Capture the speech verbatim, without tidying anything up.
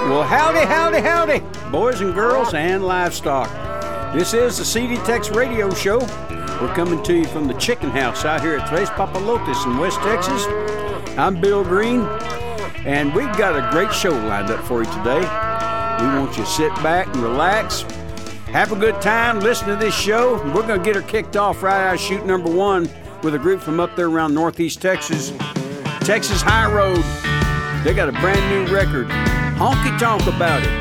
Well, howdy, howdy, howdy, boys and girls and livestock. This is the C D Tex Radio Show. We're coming to you from the chicken house out here at Tres Papalotes in West Texas. I'm Bill Green, and we've got a great show lined up for you today. We want you to sit back and relax, have a good time, listen to this show. We're going to get her kicked off right out of shoot number one with a group from up there around Northeast Texas, Texas High Road. They got a brand new record, Honky Tonk About It.